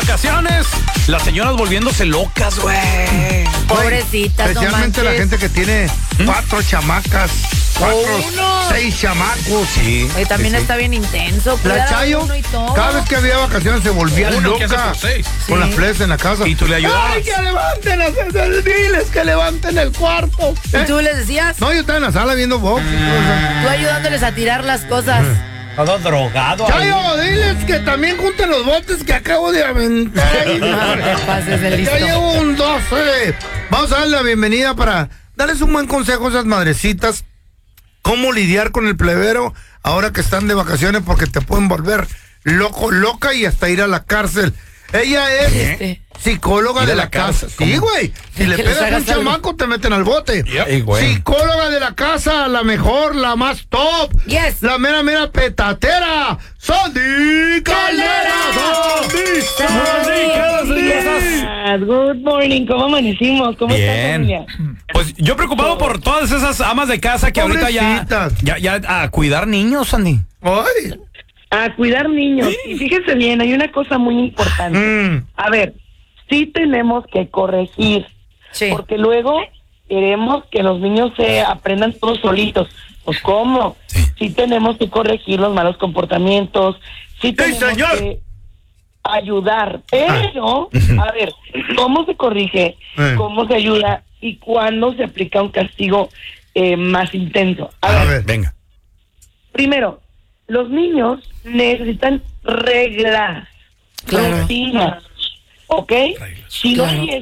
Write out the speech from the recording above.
vacaciones, las señoras volviéndose locas, güey. Pobrecitas, especialmente la gente que tiene 4 chamacas, 6 chamacos. Sí. También está bien intenso. La Chayo, cada vez que había vacaciones se volvía loca con las plebes en la casa. Y tú le ayudas. ¡Ay, que levanten diles que levanten el cuarto! ¿Y tú les decías? No, yo estaba en la sala viendo box. Tú ayudándoles a tirar las cosas. Todo drogado. Chayo, diles que también junten los botes que acabo de aventar ahí. Pases de listo. Ya llevo un 12. Vamos a darle la bienvenida para darles un buen consejo a esas madrecitas. Cómo lidiar con el plebero ahora que están de vacaciones, porque te pueden volver loca y hasta ir a la cárcel. Ella es psicóloga de la casa. Sí, güey. Si le pegas a un chamaco, te meten al bote. Psicóloga de la casa, la mejor, la más top. Yes. La mera petatera. Sandy Caldera. Good morning, ¿cómo amanecimos? ¿Cómo estás, familia? Pues yo preocupado por todas esas amas de casa que ahorita ya a cuidar niños, Sandy. Ay. A cuidar niños. Y fíjense bien, hay una cosa muy importante. A ver, sí tenemos que corregir. Sí. Porque luego queremos que los niños se aprendan todos solitos. Pues ¿cómo? Sí tenemos que corregir los malos comportamientos. Sí tenemos que ayudar. Pero, a ver, ¿cómo se corrige? ¿Cómo se ayuda? ¿Y cuándo se aplica un castigo más intenso? A ver, venga. Primero, los niños necesitan reglas, rutinas, ¿ok? Si no hay